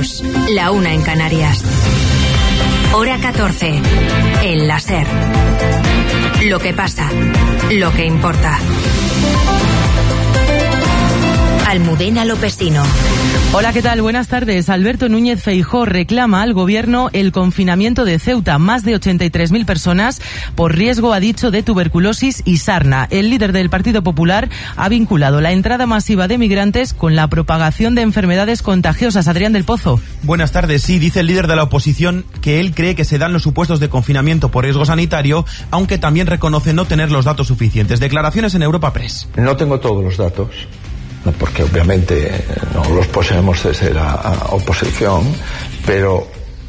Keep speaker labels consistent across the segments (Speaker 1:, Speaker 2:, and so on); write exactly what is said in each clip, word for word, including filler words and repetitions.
Speaker 1: dos, la una en Canarias. Hora catorce, en la SER. Lo que pasa, lo que importa. Almudena Lopesino.
Speaker 2: Hola, ¿qué tal? Buenas tardes. Alberto Núñez Feijóo reclama al gobierno el confinamiento de Ceuta. Más de ochenta y tres mil personas por riesgo, ha dicho, de tuberculosis y sarna. El líder del Partido Popular ha vinculado la entrada masiva de migrantes con la propagación de enfermedades contagiosas. Adrián del Pozo.
Speaker 3: Buenas tardes. Sí, dice el líder de la oposición que él cree que se dan los supuestos de confinamiento por riesgo sanitario, aunque también reconoce no tener los datos suficientes. Declaraciones en Europa Press.
Speaker 4: No tengo todos los datos, porque obviamente no los poseemos desde la oposición, pero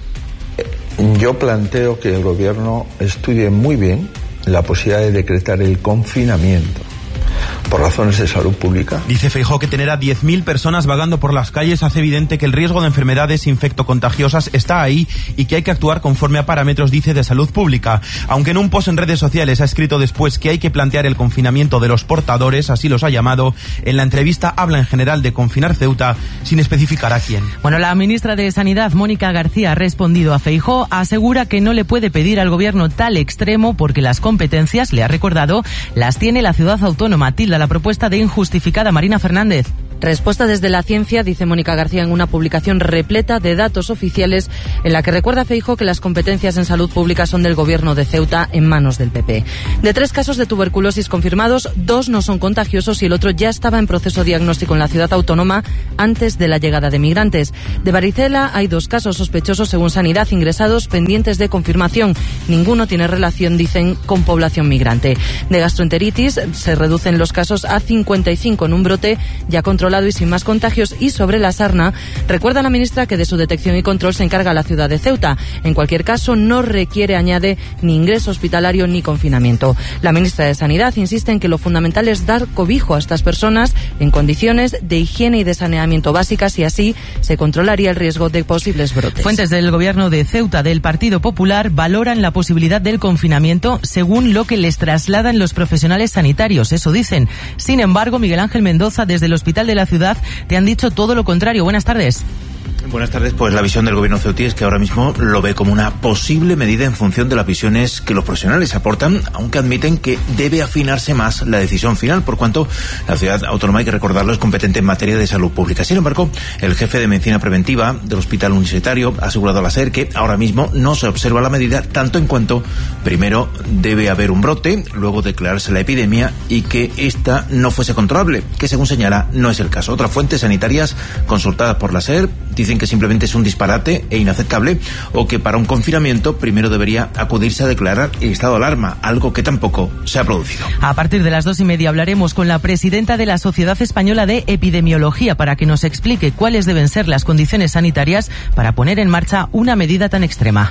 Speaker 4: yo planteo que el gobierno estudie muy bien la posibilidad de decretar el confinamiento por razones de salud pública.
Speaker 3: Dice Feijóo que tener a diez mil personas vagando por las calles hace evidente que el riesgo de enfermedades infectocontagiosas está ahí y que hay que actuar conforme a parámetros, dice, de salud pública. Aunque en un post en redes sociales ha escrito después que hay que plantear el confinamiento de los portadores, así los ha llamado, en la entrevista habla en general de confinar Ceuta sin especificar a quién.
Speaker 2: Bueno, la ministra de Sanidad, Mónica García, ha respondido a Feijóo, asegura que no le puede pedir al gobierno tal extremo porque las competencias, le ha recordado, las tiene la ciudad autónoma. Tilda la propuesta de injustificada. Marina Fernández.
Speaker 5: Respuesta desde la ciencia, dice Mónica García en una publicación repleta de datos oficiales en la que recuerda Feijóo que las competencias en salud pública son del gobierno de Ceuta en manos del P P. De tres casos de tuberculosis confirmados, dos no son contagiosos y el otro ya estaba en proceso diagnóstico en la ciudad autónoma antes de la llegada de migrantes. De varicela hay dos casos sospechosos según Sanidad ingresados pendientes de confirmación. Ninguno tiene relación, dicen, con población migrante. De gastroenteritis se reducen los casos a cincuenta y cinco en un brote ya controlado y sin más contagios. Y sobre la sarna, recuerda la ministra que de su detección y control se encarga la ciudad de Ceuta. En cualquier caso, no requiere, añade, ni ingreso hospitalario ni confinamiento. La ministra de Sanidad insiste en que lo fundamental es dar cobijo a estas personas en condiciones de higiene y de saneamiento básicas y así se controlaría el riesgo de posibles brotes.
Speaker 2: Fuentes del gobierno de Ceuta del Partido Popular valoran la posibilidad del confinamiento según lo que les trasladan los profesionales sanitarios. Eso dicen. Sin embargo, Miguel Ángel Mendoza, desde el Hospital de la Ciudad, te han dicho todo lo contrario. Buenas tardes.
Speaker 6: Buenas tardes. Pues la visión del gobierno ceutí es que ahora mismo lo ve como una posible medida en función de las visiones que los profesionales aportan, aunque admiten que debe afinarse más la decisión final, por cuanto la ciudad autónoma, hay que recordarlo, es competente en materia de salud pública. Sin embargo, el jefe de medicina preventiva del Hospital Universitario ha asegurado a la SER que ahora mismo no se observa la medida, tanto en cuanto primero debe haber un brote, luego declararse la epidemia y que esta no fuese controlable, que según señala no es el caso. Otras fuentes sanitarias consultadas por la SER dicen que simplemente es un disparate e inaceptable, o que para un confinamiento primero debería acudirse a declarar el estado de alarma, algo que tampoco se ha producido.
Speaker 2: A partir de las dos y media hablaremos con la presidenta de la Sociedad Española de Epidemiología para que nos explique cuáles deben ser las condiciones sanitarias para poner en marcha una medida tan extrema.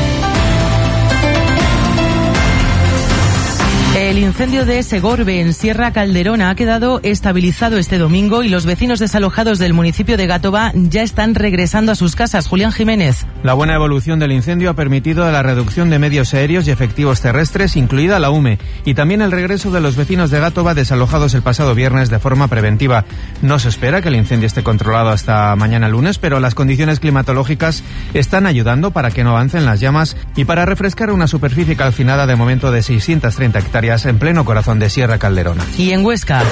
Speaker 2: El incendio de Segorbe, en Sierra Calderona, ha quedado estabilizado este domingo y los vecinos desalojados del municipio de Gátova ya están regresando a sus casas. Julián Jiménez.
Speaker 7: La buena evolución del incendio ha permitido la reducción de medios aéreos y efectivos terrestres, incluida la U M E, y también el regreso de los vecinos de Gátova desalojados el pasado viernes de forma preventiva. No se espera que el incendio esté controlado hasta mañana lunes, pero las condiciones climatológicas están ayudando para que no avancen las llamas y para refrescar una superficie calcinada de momento de seiscientas treinta hectáreas en pleno corazón de Sierra Calderona.
Speaker 2: Y en Huesca,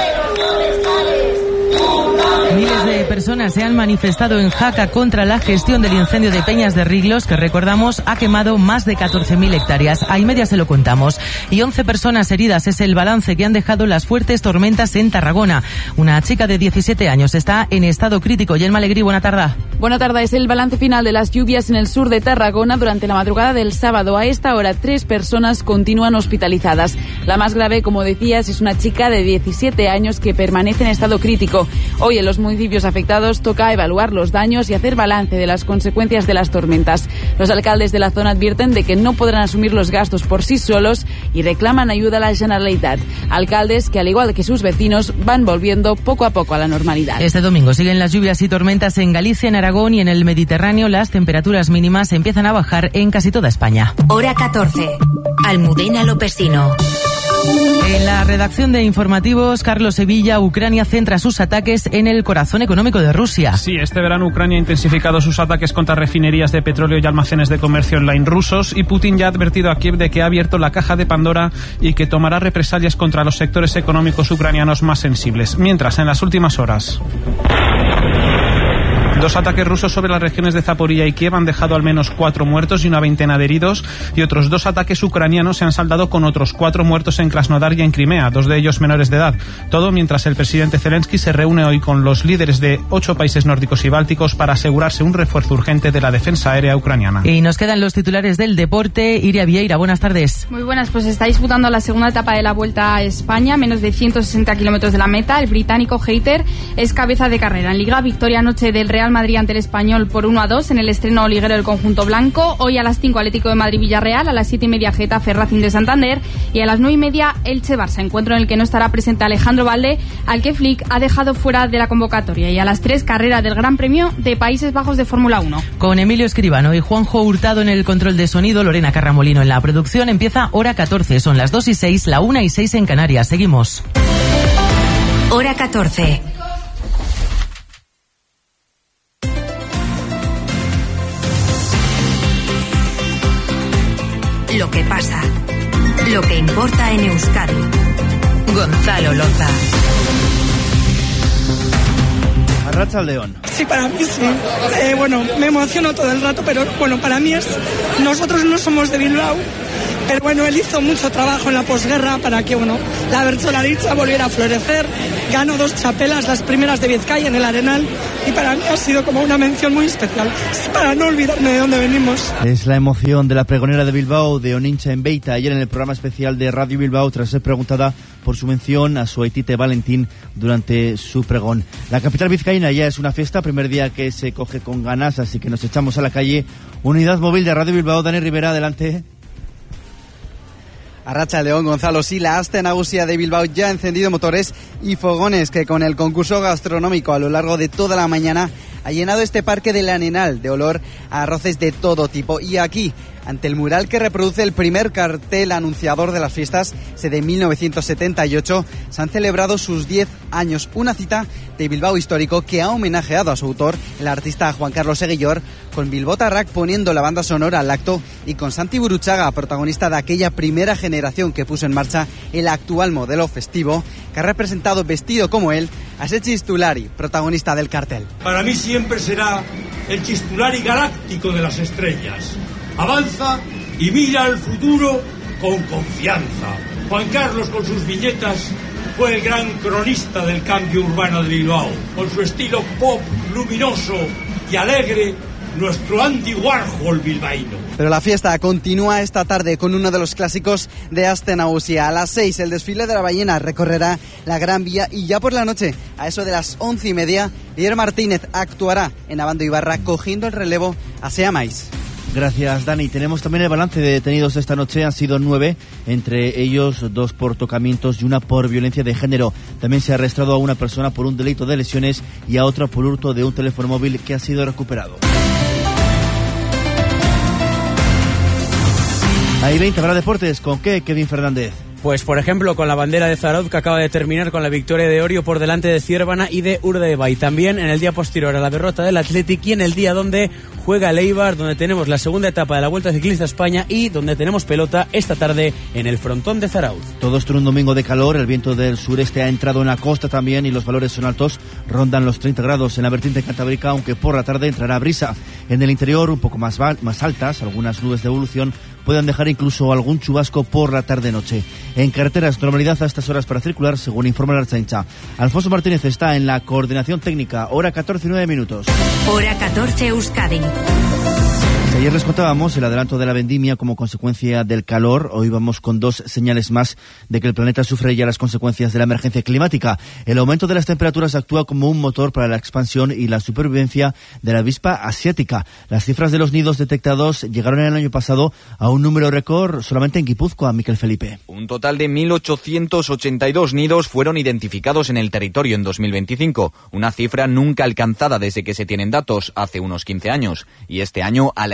Speaker 2: miles de personas se han manifestado en Jaca contra la gestión del incendio de Peñas de Riglos, que recordamos ha quemado más de catorce mil hectáreas. A y media se lo contamos. Y once personas heridas es el balance que han dejado las fuertes tormentas en Tarragona. Una chica de diecisiete años está en estado crítico. Yelma Alegrí, buena tarde.
Speaker 8: Buena tarde. Es el balance final de las lluvias en el sur de Tarragona durante la madrugada del sábado. A esta hora, tres personas continúan hospitalizadas. La más grave, como decías, es una chica de diecisiete años que permanece en estado crítico. Hoy en los municipios afectados toca evaluar los daños y hacer balance de las consecuencias de las tormentas. Los alcaldes de la zona advierten de que no podrán asumir los gastos por sí solos y reclaman ayuda a la Generalitat. Alcaldes que, al igual que sus vecinos, van volviendo poco a poco a la normalidad.
Speaker 2: Este domingo siguen las lluvias y tormentas en Galicia, en Aragón y en el Mediterráneo. Las temperaturas mínimas empiezan a bajar en casi toda España.
Speaker 1: Hora catorce. Almudena Lopesino.
Speaker 2: En la redacción de informativos, Carlos Sevilla, Ucrania centra sus ataques en el corazón económico de Rusia.
Speaker 9: Sí, este verano Ucrania ha intensificado sus ataques contra refinerías de petróleo y almacenes de comercio online rusos, y Putin ya ha advertido a Kiev de que ha abierto la caja de Pandora y que tomará represalias contra los sectores económicos ucranianos más sensibles. Mientras, en las últimas horas, dos ataques rusos sobre las regiones de Zaporilla y Kiev han dejado al menos cuatro muertos y una veintena de heridos, y otros dos ataques ucranianos se han saldado con otros cuatro muertos en Krasnodar y en Crimea, dos de ellos menores de edad. Todo mientras el presidente Zelensky se reúne hoy con los líderes de ocho países nórdicos y bálticos para asegurarse un refuerzo urgente de la defensa aérea ucraniana.
Speaker 2: Y nos quedan los titulares del deporte. Iria Vieira, buenas tardes.
Speaker 10: Muy buenas, pues está disputando la segunda etapa de la Vuelta a España, menos de ciento sesenta kilómetros de la meta. El británico Hayter es cabeza de carrera. En Liga, victoria anoche del Real Madrid ante el Español por uno a dos en el estreno liguero del conjunto blanco. Hoy a las cinco Atlético de Madrid-Villarreal, a las siete y media Getafe Racing de Santander y a las nueve y media Elche-Barça, encuentro en el que no estará presente Alejandro Valde, al que Flick ha dejado fuera de la convocatoria. Y a las tres carrera del Gran Premio de Países Bajos de Fórmula uno.
Speaker 2: Con Emilio Escribano y Juanjo Hurtado en el control de sonido, Lorena Carramolino en la producción, empieza Hora catorce. Son las dos y seis, la una y seis en Canarias. Seguimos.
Speaker 1: Hora catorce. Lo que pasa, lo que importa en Euskadi. Gonzalo Loza.
Speaker 11: Arratsaldeon.
Speaker 12: Sí, para mí sí. Eh, bueno, me emociono todo el rato, pero bueno, para mí es... Nosotros no somos de Bilbao, pero bueno, él hizo mucho trabajo en la posguerra para que, bueno, la bertsolaritzia volviera a florecer. Ganó dos chapelas, las primeras de Vizcaya en el Arenal, y para mí ha sido como una mención muy especial, para no olvidarme de dónde venimos.
Speaker 11: Es la emoción de la pregonera de Bilbao, de Onincha en Beita, ayer en el programa especial de Radio Bilbao, tras ser preguntada por su mención a su Aitite Valentín durante su pregón. La capital vizcaína ya es una fiesta, primer día que se coge con ganas, así que nos echamos a la calle. Unidad móvil de Radio Bilbao, Dani Rivera, adelante.
Speaker 13: Arratsaldeon, Gonzalo. Sí, la Aste Nagusia de Bilbao ya ha encendido motores y fogones que con el concurso gastronómico a lo largo de toda la mañana ha llenado este parque del Arenal de olor a arroces de todo tipo. Y aquí, ante el mural que reproduce el primer cartel anunciador de las fiestas, de mil novecientos setenta y ocho, se han celebrado sus diez años. Una cita de Bilbao histórico que ha homenajeado a su autor, el artista Juan Carlos Eguillor, con Bilbao Tarrak poniendo la banda sonora al acto y con Santi Buruchaga, protagonista de aquella primera generación que puso en marcha el actual modelo festivo, que ha representado vestido como él a ese Chistulari, protagonista del cartel.
Speaker 14: Para mí siempre será el Chistulari galáctico de las estrellas. Avanza y mira al futuro con confianza. Juan Carlos, con sus viñetas, fue el gran cronista del cambio urbano de Bilbao. Con su estilo pop luminoso y alegre, nuestro Andy Warhol bilbaíno.
Speaker 13: Pero la fiesta continúa esta tarde con uno de los clásicos de Aste Nagusia. A las seis, el desfile de la ballena recorrerá la Gran Vía, y ya por la noche, a eso de las once y media, Lier Martínez actuará en Abando Ibarra cogiendo el relevo a Seamais.
Speaker 11: Gracias, Dani. Tenemos también el balance de detenidos esta noche. Han sido nueve, entre ellos dos por tocamientos y una por violencia de género. También se ha arrestado a una persona por un delito de lesiones y a otra por hurto de un teléfono móvil que ha sido recuperado. Hay veinte, habrá deportes. ¿Con qué, Kevin Fernández?
Speaker 15: Pues, por ejemplo, con la bandera de Zarauz, que acaba de terminar con la victoria de Orio por delante de Ciervana y de Urdaibai. También en el día posterior a la derrota del Athletic, y en el día donde juega el Eibar, donde tenemos la segunda etapa de la Vuelta Ciclista a España y donde tenemos pelota esta tarde en el frontón de Zarauz.
Speaker 11: Todo esto en un domingo de calor. El viento del sureste ha entrado en la costa también y los valores son altos. Rondan los treinta grados en la vertiente cantábrica, aunque por la tarde entrará brisa. En el interior, un poco más, más altas, algunas nubes de evolución pueden dejar incluso algún chubasco por la tarde-noche. En carreteras, normalidad a estas horas para circular, según informa la Ertzaintza. Alfonso Martínez está en la coordinación técnica. Hora catorce y nueve minutos.
Speaker 1: Hora catorce, Euskadi.
Speaker 11: Ayer les contábamos el adelanto de la vendimia como consecuencia del calor. Hoy vamos con dos señales más de que el planeta sufre ya las consecuencias de la emergencia climática. El aumento de las temperaturas actúa como un motor para la expansión y la supervivencia de la avispa asiática. Las cifras de los nidos detectados llegaron el año pasado a un número récord solamente en Guipúzcoa, Miquel Felipe.
Speaker 16: Un total de mil ochocientos ochenta y dos nidos fueron identificados en el territorio en dos mil veinticinco, una cifra nunca alcanzada desde que se tienen datos, hace unos quince años. Y este año, a la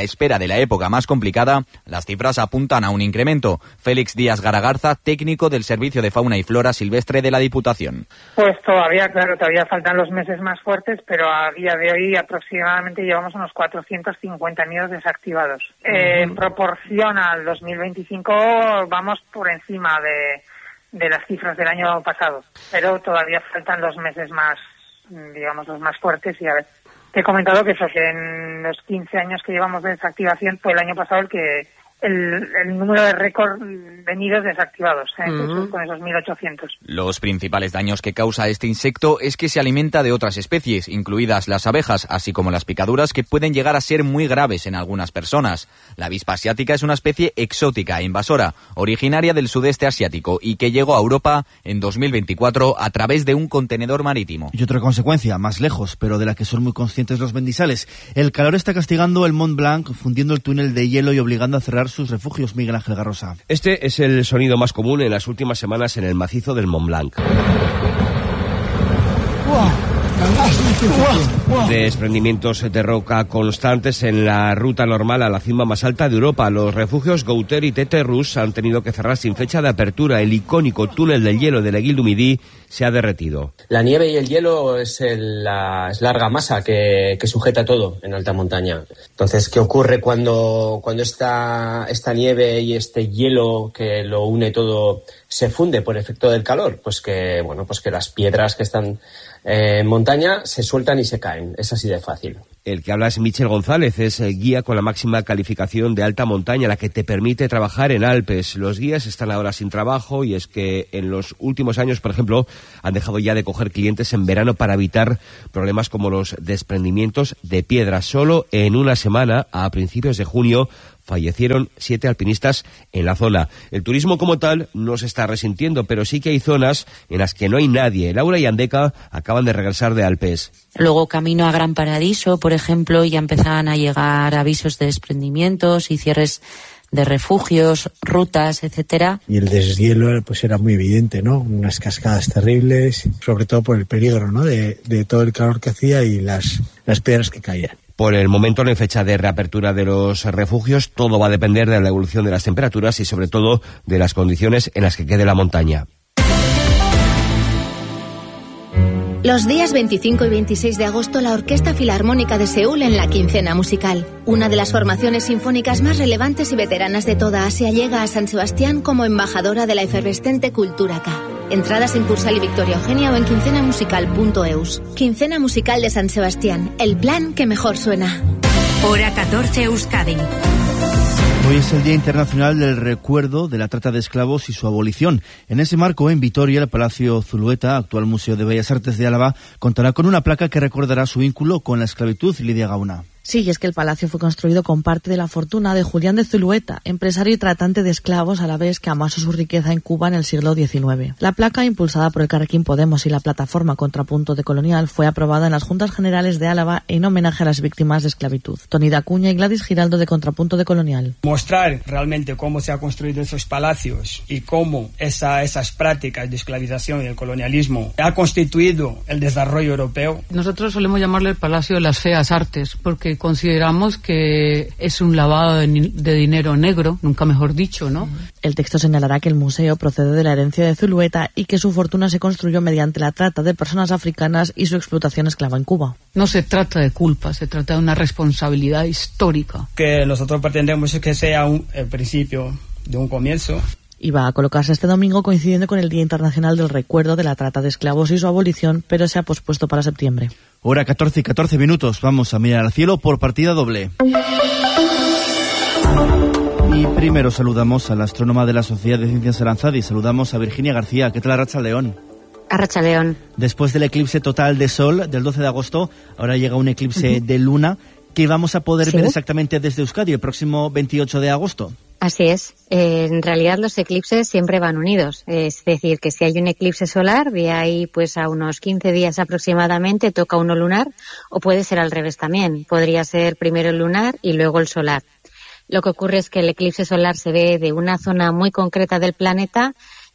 Speaker 16: espera de la época más complicada, las cifras apuntan a un incremento. Félix Díaz Garagarza, técnico del Servicio de Fauna y Flora Silvestre de la Diputación.
Speaker 17: Pues todavía, claro, todavía faltan los meses más fuertes, pero a día de hoy aproximadamente llevamos unos cuatrocientos cincuenta nidos desactivados. Uh-huh. Eh, en proporción al dos mil veinticinco vamos por encima de, de las cifras del año pasado, pero todavía faltan los meses más, digamos, los más fuertes. Y a ver, te he comentado que eso, que en los quince años que llevamos de desactivación fue el año pasado el que El, el número de récord de nidos desactivados, ¿eh? uh-huh. con esos mil ochocientos.
Speaker 16: Los principales daños que causa este insecto es que se alimenta de otras especies, incluidas las abejas, así como las picaduras, que pueden llegar a ser muy graves en algunas personas. La avispa asiática es una especie exótica e invasora, originaria del sudeste asiático y que llegó a Europa en dos mil veinticuatro a través de un contenedor marítimo.
Speaker 11: Y otra consecuencia, más lejos, pero de la que son muy conscientes los mendizales. El calor está castigando el Mont Blanc, fundiendo el túnel de hielo y obligando a cerrar sus refugios. Miguel Ángel Garrosa.
Speaker 18: Este es el sonido más común en las últimas semanas en el macizo del Mont Blanc. Desprendimientos de roca constantes en la ruta normal a la cima más alta de Europa. Los refugios Gouter y Téterus han tenido que cerrar sin fecha de apertura. El icónico túnel del hielo de l'Aiguille du Midi se ha derretido.
Speaker 19: La nieve y el hielo es el, la es larga masa que, que sujeta todo en alta montaña. Entonces, ¿qué ocurre cuando, cuando esta, esta nieve y este hielo que lo une todo se funde por efecto del calor? Pues que, bueno, pues que las piedras que están en montaña se sueltan y se caen. Es así de fácil.
Speaker 18: El que habla es Michel González, es guía con la máxima calificación de alta montaña, la que te permite trabajar en Alpes. Los guías están ahora sin trabajo y es que en los últimos años, por ejemplo, han dejado ya de coger clientes en verano para evitar problemas como los desprendimientos de piedras. Solo en una semana, a principios de junio, fallecieron siete alpinistas en la zona. El turismo como tal no se está resintiendo, pero sí que hay zonas en las que no hay nadie. Laura y Andeca acaban de regresar de Alpes.
Speaker 20: Luego camino a Gran Paradiso, por ejemplo, ya empezaban a llegar avisos de desprendimientos y cierres de refugios, rutas, etcétera.
Speaker 21: Y el deshielo pues era muy evidente, ¿no? Unas cascadas terribles, sobre todo por el peligro, ¿no? De, de todo el calor que hacía y las, las piedras que caían.
Speaker 18: Por el momento no hay fecha de reapertura de los refugios. Todo va a depender de la evolución de las temperaturas y sobre todo de las condiciones en las que quede la montaña.
Speaker 22: Los días veinticinco y veintiséis de agosto, la Orquesta Filarmónica de Seúl en la Quincena Musical. Una de las formaciones sinfónicas más relevantes y veteranas de toda Asia llega a San Sebastián como embajadora de la efervescente cultura K. Entradas en Cursal y Victoria Eugenia o en quincena musical punto eus. Quincena Musical de San Sebastián, el plan que mejor suena.
Speaker 1: Hora catorce, Euskadi.
Speaker 11: Hoy es el Día Internacional del Recuerdo de la Trata de Esclavos y su abolición. En ese marco, en Vitoria, el Palacio Zulueta, actual Museo de Bellas Artes de Álava, contará con una placa que recordará su vínculo con la esclavitud. Lidia Gauna.
Speaker 23: Sí, y es que el palacio fue construido con parte de la fortuna de Julián de Zulueta, empresario y tratante de esclavos a la vez que amasó su riqueza en Cuba en el siglo diecinueve. La placa, impulsada por el Carrequín Podemos y la plataforma Contrapunto de Colonial, fue aprobada en las Juntas Generales de Álava en homenaje a las víctimas de esclavitud. Tony Dacuña y Gladys Giraldo de Contrapunto de Colonial.
Speaker 24: Mostrar realmente cómo se han construido esos palacios y cómo esa, esas prácticas de esclavización y el colonialismo ha constituido el desarrollo europeo.
Speaker 25: Nosotros solemos llamarle el Palacio de las Feas Artes, porque consideramos que es un lavado de, de dinero negro, nunca mejor dicho, ¿no?
Speaker 23: El texto señalará que el museo procede de la herencia de Zulueta y que su fortuna se construyó mediante la trata de personas africanas y su explotación esclava en Cuba.
Speaker 25: No se trata de culpa, se trata de una responsabilidad histórica.
Speaker 24: Que nosotros pretendemos que sea un, el principio de un comienzo.
Speaker 23: Y va a colocarse este domingo coincidiendo con el Día Internacional del Recuerdo de la Trata de Esclavos y su abolición, pero se ha pospuesto para septiembre.
Speaker 11: Hora catorce y catorce minutos. Vamos a mirar al cielo por partida doble. Y primero saludamos a la astrónoma de la Sociedad de Ciencias Aranzadi. Saludamos a Virginia García. ¿Qué tal, Arratsaldeon?
Speaker 26: Arratsaldeon.
Speaker 11: Después del eclipse total de sol del doce de agosto, ahora llega un eclipse uh-huh. de luna que vamos a poder ¿Sí? ver exactamente desde Euskadi el próximo veintiocho de agosto.
Speaker 26: Así es. Eh, en realidad los eclipses siempre van unidos. Es decir, que si hay un eclipse solar, de ahí pues a unos quince días aproximadamente toca uno lunar, o puede ser al revés también. Podría ser primero el lunar y luego el solar. Lo que ocurre es que el eclipse solar se ve de una zona muy concreta del planeta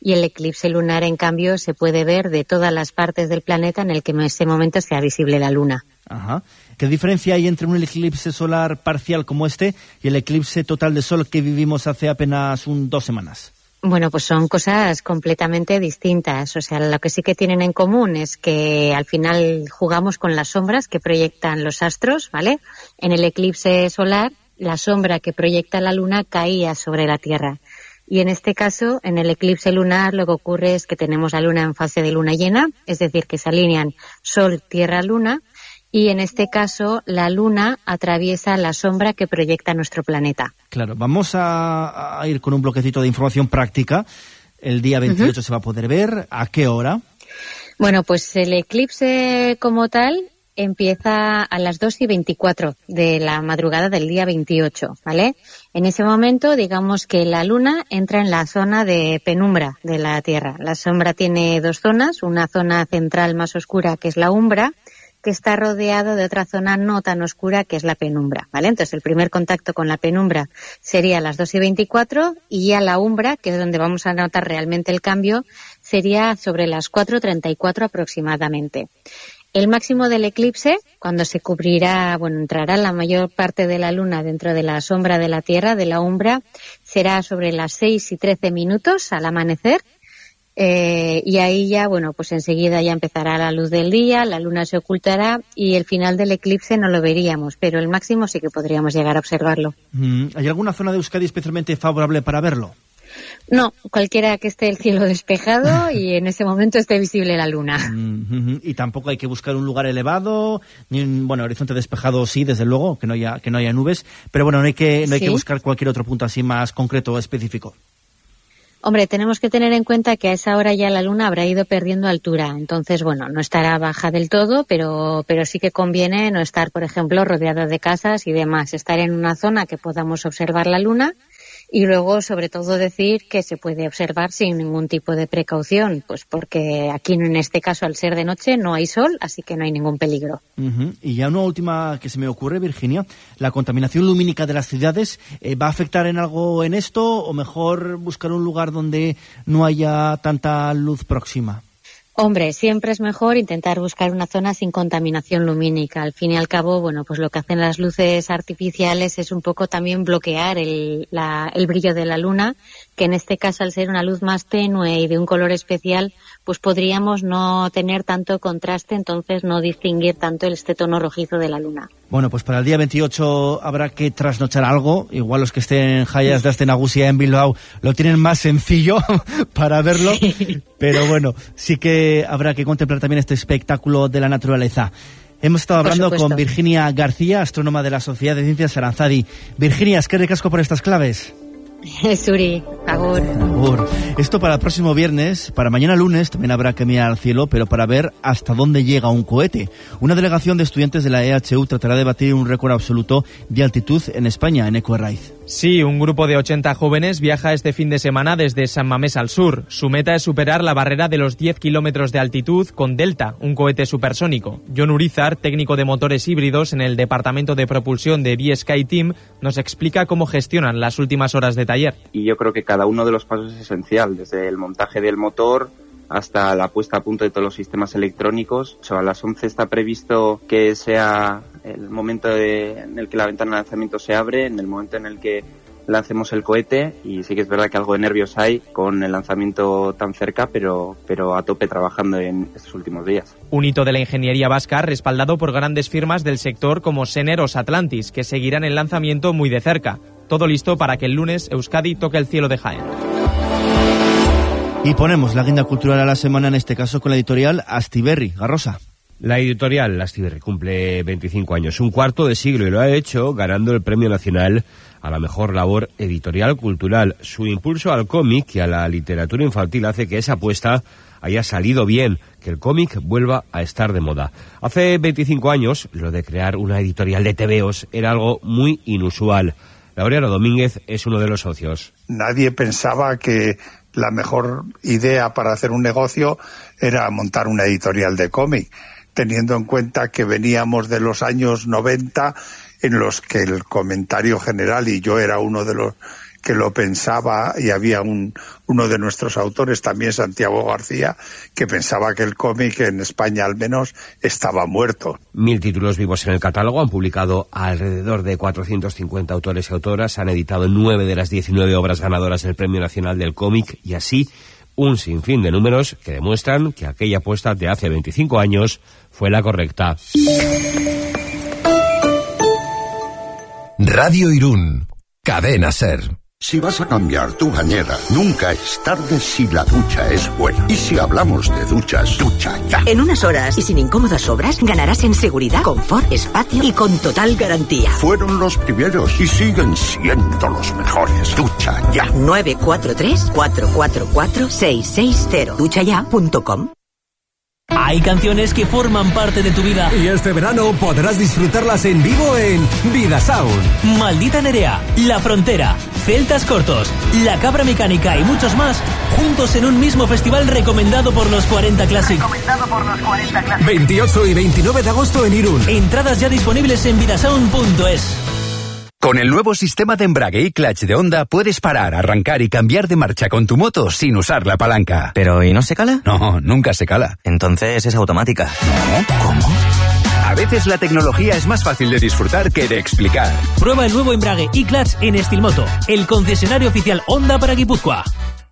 Speaker 26: y el eclipse lunar, en cambio, se puede ver de todas las partes del planeta en el que en ese momento sea visible la luna.
Speaker 11: Ajá. ¿Qué diferencia hay entre un eclipse solar parcial como este y el eclipse total de sol que vivimos hace apenas un, dos semanas?
Speaker 26: Bueno, pues son cosas completamente distintas. O sea, lo que sí que tienen en común es que al final jugamos con las sombras que proyectan los astros, ¿vale? En el eclipse solar, la sombra que proyecta la luna caía sobre la Tierra. Y en este caso, en el eclipse lunar, lo que ocurre es que tenemos la luna en fase de luna llena, es decir, que se alinean Sol, Tierra, Luna, y en este caso la luna atraviesa la sombra que proyecta nuestro planeta.
Speaker 11: Claro, vamos a, a ir con un bloquecito de información práctica. El día veintiocho uh-huh. se va a poder ver. ¿A qué hora?
Speaker 26: Bueno, pues el eclipse como tal empieza a las dos y veinticuatro de la madrugada del día veintiocho, ¿vale? En ese momento, digamos que la luna entra en la zona de penumbra de la Tierra. La sombra tiene dos zonas, una zona central más oscura, que es la umbra, que está rodeado de otra zona no tan oscura, que es la penumbra, ¿vale? Entonces, el primer contacto con la penumbra sería a las dos y veinticuatro, y ya la umbra, que es donde vamos a notar realmente el cambio, sería sobre las cuatro treinta y cuatro aproximadamente. El máximo del eclipse, cuando se cubrirá, bueno, entrará la mayor parte de la luna dentro de la sombra de la Tierra, de la umbra, será sobre las seis y trece minutos al amanecer. Eh, y ahí ya, bueno, pues enseguida ya empezará la luz del día, la luna se ocultará y el final del eclipse no lo veríamos, pero el máximo sí que podríamos llegar a observarlo.
Speaker 11: ¿Hay alguna zona de Euskadi especialmente favorable para verlo?
Speaker 26: No, cualquiera que esté el cielo despejado y en ese momento esté visible la luna.
Speaker 11: Y tampoco hay que buscar un lugar elevado, ni un, bueno, horizonte despejado sí, desde luego, que no haya, que no haya nubes, pero bueno, no hay que, no hay ¿Sí? que buscar cualquier otro punto así más concreto o específico.
Speaker 26: Hombre, tenemos que tener en cuenta que a esa hora ya la luna habrá ido perdiendo altura. Entonces, bueno, no estará baja del todo, pero, pero sí que conviene no estar, por ejemplo, rodeada de casas y demás. Estar en una zona que podamos observar la luna y luego, sobre todo, decir que se puede observar sin ningún tipo de precaución, pues porque aquí, en este caso, al ser de noche, no hay sol, así que no hay ningún peligro.
Speaker 11: Uh-huh. Y ya una última que se me ocurre, Virginia, ¿la contaminación lumínica de las ciudades eh, va a afectar en algo en esto o mejor buscar un lugar donde no haya tanta luz próxima?
Speaker 26: Hombre, siempre es mejor intentar buscar una zona sin contaminación lumínica. Al fin y al cabo, bueno, pues lo que hacen las luces artificiales es un poco también bloquear el, la, el brillo de la luna, que en este caso, al ser una luz más tenue y de un color especial, pues podríamos no tener tanto contraste, entonces no distinguir tanto este tono rojizo de la luna.
Speaker 11: Bueno, pues para el día veintiocho habrá que trasnochar algo. Igual los que estén en Jaias de Astenagusia en Bilbao lo tienen más sencillo para verlo. Sí. Pero bueno, sí que habrá que contemplar también este espectáculo de la naturaleza. Hemos estado hablando con Virginia García, astrónoma de la Sociedad de Ciencias Aranzadi. Virginia, es que recasco por estas claves.
Speaker 26: Suri, agur.
Speaker 11: Agur. Esto para el próximo viernes, para mañana lunes también habrá que mirar al cielo, pero para ver hasta dónde llega un cohete. Una delegación de estudiantes de la E H U tratará de batir un récord absoluto de altitud en España, en Ecuerraiz.
Speaker 3: Sí, un grupo de ochenta jóvenes viaja este fin de semana desde San Mamés al sur. Su meta es superar la barrera de los diez kilómetros de altitud con Delta, un cohete supersónico. Jon Urizar, técnico de motores híbridos en el Departamento de Propulsión de B-Sky Team, nos explica cómo gestionan las últimas horas de taller.
Speaker 4: Y yo creo que cada uno de los pasos es esencial, desde el montaje del motor hasta la puesta a punto de todos los sistemas electrónicos. O sea, a las once está previsto que sea el momento de, en el que la ventana de lanzamiento se abre, en el momento en el que lancemos el cohete, y sí que es verdad que algo de nervios hay con el lanzamiento tan cerca, pero, pero a tope trabajando en estos últimos días.
Speaker 3: Un hito de la ingeniería vasca respaldado por grandes firmas del sector como Sener o Satlantis, que seguirán el lanzamiento muy de cerca. Todo listo para que el lunes Euskadi toque el cielo de Jaén.
Speaker 11: Y ponemos la agenda cultural a la semana, en este caso con la editorial Astiberri. Garrosa.
Speaker 18: La editorial Astiberri cumple veinticinco años, un cuarto de siglo, y lo ha hecho ganando el Premio Nacional a la mejor labor editorial cultural. Su impulso al cómic y a la literatura infantil hace que esa apuesta haya salido bien, que el cómic vuelva a estar de moda. Hace veinticinco años, lo de crear una editorial de tebeos era algo muy inusual. Laureano Domínguez es uno de los socios.
Speaker 5: Nadie pensaba que la mejor idea para hacer un negocio era montar una editorial de cómic, teniendo en cuenta que veníamos de los años noventa, en los que el comentario general, y yo era uno de los que lo pensaba, y había un uno de nuestros autores, también Santiago García, que pensaba que el cómic en España al menos estaba muerto.
Speaker 18: Mil títulos vivos en el catálogo, han publicado alrededor de cuatrocientos cincuenta autores y autoras, han editado nueve de las diecinueve obras ganadoras del Premio Nacional del Cómic, y así un sinfín de números que demuestran que aquella apuesta de hace veinticinco años fue la correcta.
Speaker 2: Radio Irún, Cadena SER.
Speaker 6: Si vas a cambiar tu bañera, nunca es tarde si la ducha es buena. Y si hablamos de duchas, ducha ya.
Speaker 7: En unas horas y sin incómodas obras, ganarás en seguridad, confort, espacio y con total garantía.
Speaker 6: Fueron los primeros y siguen siendo los mejores. Ducha ya.
Speaker 7: nueve cuatro tres, cuatro cuatro cuatro, seis seis cero. ducha ya punto com.
Speaker 8: Hay canciones que forman parte de tu vida.
Speaker 2: Y este verano podrás disfrutarlas en vivo en Vida Sound.
Speaker 8: Maldita Nerea, La Frontera, Celtas Cortos, La Cabra Mecánica y muchos más, juntos en un mismo festival recomendado por los cuarenta Classic.
Speaker 7: Recomendado por los cuarenta Classic.
Speaker 2: veintiocho y veintinueve de agosto en Irún.
Speaker 8: Entradas ya disponibles en vidasound punto es.
Speaker 9: Con el nuevo sistema de embrague y clutch de Honda puedes parar, arrancar y cambiar de marcha con tu moto sin usar la palanca.
Speaker 10: ¿Pero y no se cala?
Speaker 9: No, nunca se cala.
Speaker 10: Entonces es automática.
Speaker 9: No, ¿cómo? A veces la tecnología es más fácil de disfrutar que de explicar.
Speaker 8: Prueba el nuevo embrague y clutch en Estilmoto, el concesionario oficial Honda para Guipúzcoa.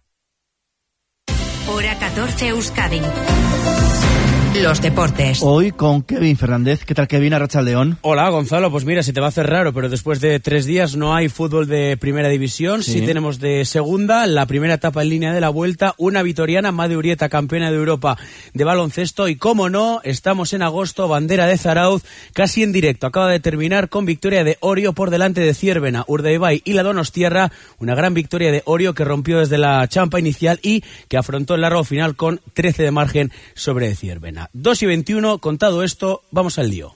Speaker 1: Hora catorce Euskadi. Los deportes.
Speaker 11: Hoy con Kevin Fernández. ¿Qué tal, Kevin? Arratsaldeón.
Speaker 15: Hola, Gonzalo. Pues mira, se te va a hacer raro, pero después de tres días no hay fútbol de primera división. Sí, sí tenemos de segunda, la primera etapa en línea de la Vuelta, una vitoriana, Made Urieta, campeona de Europa de baloncesto. Y cómo no, estamos en agosto, bandera de Zarauz, casi en directo. Acaba de terminar con victoria de Orio por delante de Ciervena, Urdaibai y la Donostierra. Una gran victoria de Orio que rompió desde la champa inicial y que afrontó el largo final con trece de margen sobre Ciervena. dos y veintiuno, contado esto, vamos al lío.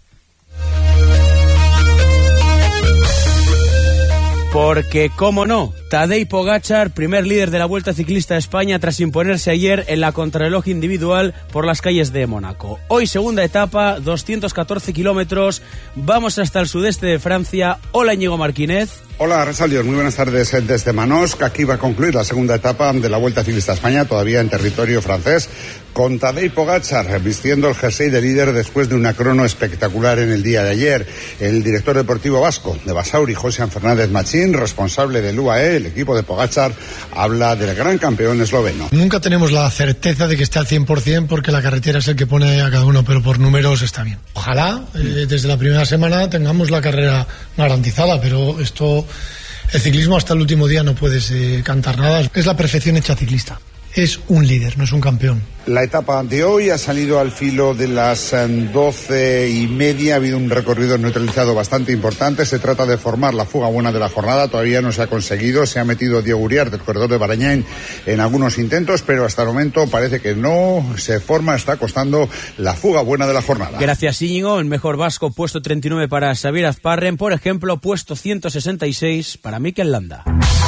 Speaker 15: Porque, cómo no, Tadej Pogačar, primer líder de la Vuelta Ciclista a España tras imponerse ayer en la contrarreloj individual por las calles de Mónaco. Hoy segunda etapa, doscientos catorce kilómetros, vamos hasta el sudeste de Francia. Hola, Íñigo Marquínez.
Speaker 27: Hola, Arratsaldeón, muy buenas tardes desde Manosque. Aquí va a concluir la segunda etapa de la Vuelta Ciclista a España, todavía en territorio francés, con Tadej Pogačar vistiendo el jersey de líder después de una crono espectacular en el día de ayer. El director deportivo vasco de Basauri, José Fernández Machín, responsable del U A E, el equipo de Pogačar, habla del gran campeón esloveno.
Speaker 28: Nunca tenemos la certeza de que esté al cien por ciento porque la carretera es el que pone a cada uno, pero por números está bien. Ojalá eh, desde la primera semana tengamos la carrera garantizada, pero esto... El ciclismo hasta el último día no puedes eh, cantar nada. Es la perfección hecha ciclista. Es un líder, no es un campeón.
Speaker 27: La etapa de hoy ha salido al filo de las doce y media. Ha habido un recorrido neutralizado bastante importante. Se trata de formar la fuga buena de la jornada. Todavía no se ha conseguido. Se ha metido Diego Uriart del corredor de Barañáin en algunos intentos, pero hasta el momento parece que no se forma. Está costando la fuga buena de la jornada.
Speaker 15: Gracias, Íñigo. El mejor vasco, puesto treinta y nueve para Xavier Azparren. Por ejemplo, puesto ciento sesenta y seis para Mikel Landa.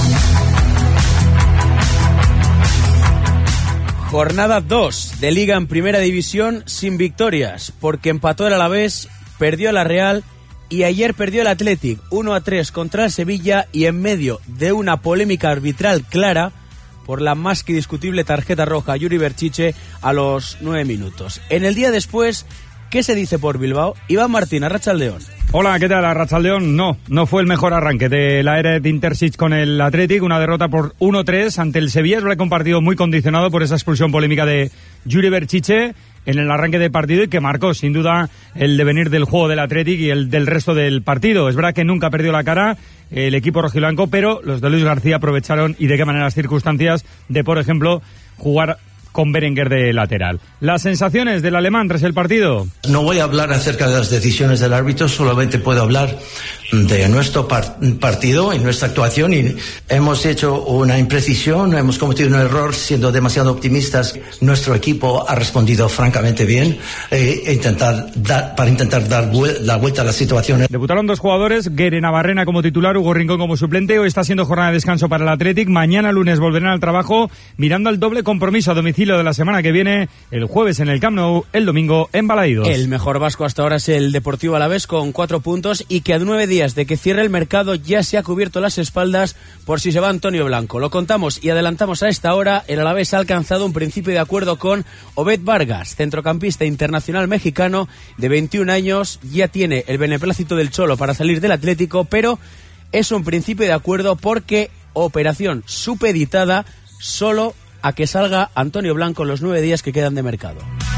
Speaker 15: Jornada dos de Liga en Primera División sin victorias, porque empató el Alavés, perdió la Real y ayer perdió el Athletic uno a tres contra el Sevilla, y en medio de una polémica arbitral clara por la más que discutible tarjeta roja a Yuri Berchiche a los nueve minutos. En el día después, ¿qué se dice por Bilbao? Iván Martín, Arratsaldeón.
Speaker 29: Hola, ¿qué tal? Arratsaldeón. No, no fue el mejor arranque de la era de Intersic con el Athletic, una derrota por uno tres ante el Sevilla. Es un partido muy condicionado por esa expulsión polémica de Yuri Berchiche en el arranque del partido y que marcó sin duda el devenir del juego del Athletic y el del resto del partido. Es verdad que nunca perdió la cara el equipo rojiblanco, pero los de Luis García aprovecharon, y de qué manera, las circunstancias de, por ejemplo, jugar con Berenguer de lateral. Las sensaciones del alemán tras el partido.
Speaker 30: No voy a hablar acerca de las decisiones del árbitro, solamente puedo hablar de nuestro par- partido y nuestra actuación, y hemos hecho una imprecisión, hemos cometido un error siendo demasiado optimistas. Nuestro equipo ha respondido francamente bien eh, e intentar dar, para intentar dar vuel- la vuelta a la situación.
Speaker 29: Debutaron dos jugadores, Guere Navarrena como titular, Hugo Rincón como suplente. Hoy está siendo jornada de descanso para el Athletic. Mañana lunes volverán al trabajo mirando al doble compromiso a domicilio de la semana que viene, el jueves en el Camp Nou, el domingo en Balaídos.
Speaker 15: El mejor vasco hasta ahora es el Deportivo Alavés con cuatro puntos, y que a nueve días días de que cierre el mercado ya se ha cubierto las espaldas por si se va Antonio Blanco. Lo contamos y adelantamos a esta hora. El Alavés ha alcanzado un principio de acuerdo con Obed Vargas, centrocampista internacional mexicano de veintiún años. Ya tiene el beneplácito del Cholo para salir del Atlético, pero es un principio de acuerdo porque operación supeditada solo a que salga Antonio Blanco en los nueve días que quedan de mercado.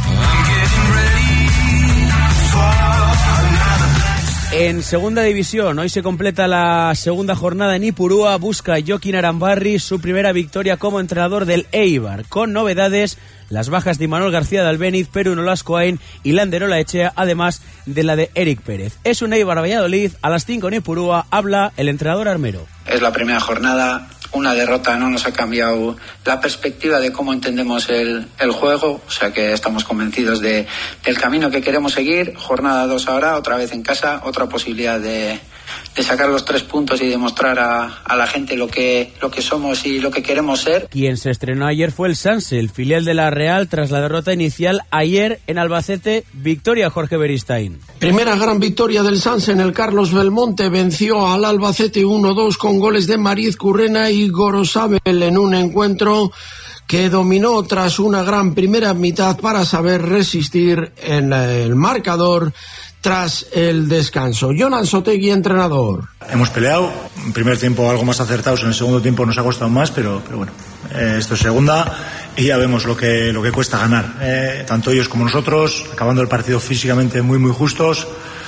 Speaker 15: En segunda división, hoy se completa la segunda jornada en Ipurúa. Busca Joaquín Arambarri su primera victoria como entrenador del Eibar. Con novedades, las bajas de Imanol García de Albéniz, Perú Nolascoain y Lander Olaechea, además de la de Eric Pérez. Es un Eibar Valladolid, a las cinco en Ipurúa, habla el entrenador armero.
Speaker 12: Es la primera jornada. Una derrota no nos ha cambiado la perspectiva de cómo entendemos el, el juego, o sea que estamos convencidos de, del camino que queremos seguir. Jornada dos ahora, otra vez en casa, otra posibilidad de, de sacar los tres puntos y demostrar a, a la gente lo que, lo que somos y lo que queremos ser.
Speaker 15: Quien se estrenó ayer fue el Sanse, el filial de la Real, tras la derrota inicial ayer en Albacete. Victoria, Jorge Beristain.
Speaker 13: Primera gran victoria del Sanse en el Carlos Belmonte, venció al Albacete uno dos con goles de Mariz Currena y Gorosabel en un encuentro que dominó tras una gran primera mitad para saber resistir en el marcador tras el descanso. Jonan Sotegui, entrenador.
Speaker 14: Hemos peleado, en primer tiempo algo más acertados, en el segundo tiempo nos ha costado más, pero, pero bueno, eh, esto es segunda y ya vemos lo que, lo que cuesta ganar. Eh, tanto ellos como nosotros, acabando el partido físicamente muy muy justos.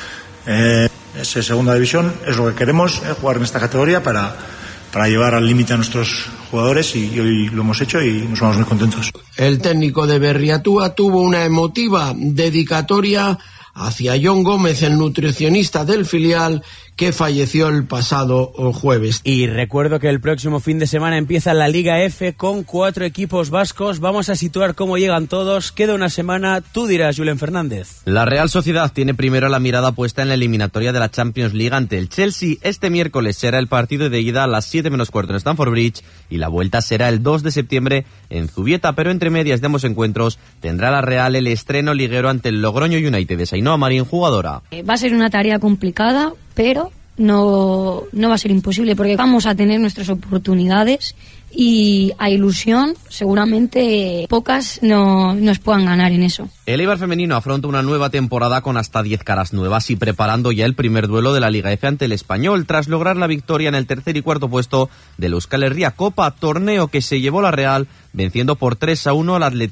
Speaker 14: Eh, es segunda división, es lo que queremos, eh, jugar en esta categoría para, para llevar al límite a nuestros jugadores y, y hoy lo hemos hecho y nos vamos muy contentos.
Speaker 13: El técnico de Berriatúa tuvo una emotiva dedicatoria hacia John Gómez, el nutricionista del filial, que falleció el pasado jueves.
Speaker 15: Y recuerdo que el próximo fin de semana empieza la Liga F con cuatro equipos vascos. Vamos a situar cómo llegan todos. Queda una semana, tú dirás, Julen Fernández.
Speaker 16: La Real Sociedad tiene primero la mirada puesta en la eliminatoria de la Champions League ante el Chelsea. Este miércoles será el partido de ida a las siete menos cuarto en Stamford Bridge y la vuelta será el dos de septiembre en Zubieta, pero entre medias de ambos encuentros tendrá la Real el estreno liguero ante el Logroño United de Ainhoa Marín, jugadora.
Speaker 17: Va a ser una tarea complicada, pero no, no va a ser imposible porque vamos a tener nuestras oportunidades y a ilusión seguramente pocas no nos puedan ganar en eso.
Speaker 16: El Eibar femenino afronta una nueva temporada con hasta diez caras nuevas y preparando ya el primer duelo de la Liga F ante el Español tras lograr la victoria en el tercer y cuarto puesto de la Euskal Herria Copa, torneo que se llevó la Real venciendo por tres a uno al Athletic